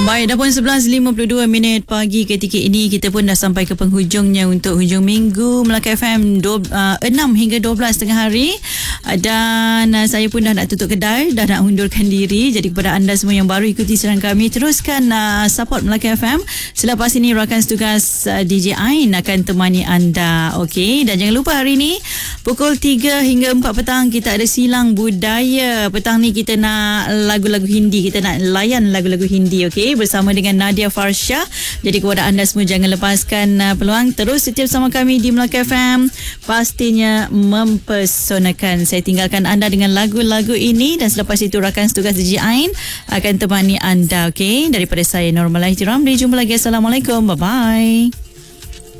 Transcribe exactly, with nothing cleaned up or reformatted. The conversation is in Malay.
Baik, dah pun sebelas lima puluh dua minit pagi ketika ini. Kita pun dah sampai ke penghujungnya untuk hujung minggu Melaka F M uh, enam hingga dua belas tengah hari. uh, Dan uh, saya pun dah nak tutup kedai, dah nak undurkan diri. Jadi kepada anda semua yang baru ikuti siaran kami, teruskan uh, support Melaka F M. Selepas ini rakan setugas uh, D J Ain akan temani anda. Okey, dan jangan lupa hari ini pukul tiga hingga empat petang kita ada silang budaya. Petang ni kita nak lagu-lagu Hindi, kita nak layan lagu-lagu Hindi, okey, bersama dengan Nadia Farsha. Jadi kepada anda semua jangan lepaskan uh, peluang, terus setiap sama kami di Melaka F M, pastinya mempesonakan. Saya tinggalkan anda dengan lagu-lagu ini dan selepas itu rakan setugas D J Ain akan temani anda. Okey, daripada saya Normal Ihtiram, dijumpa lagi. Assalamualaikum, bye bye.